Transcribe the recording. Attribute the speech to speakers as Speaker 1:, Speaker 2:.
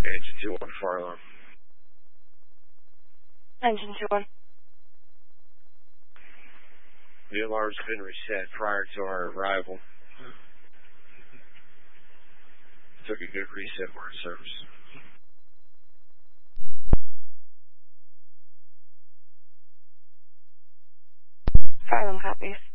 Speaker 1: Engine 2-1 fire alarm.
Speaker 2: Engine 2-1.
Speaker 1: The alarm's been reset prior to our arrival. Took a good reset for our service.
Speaker 2: Fire alarm copies.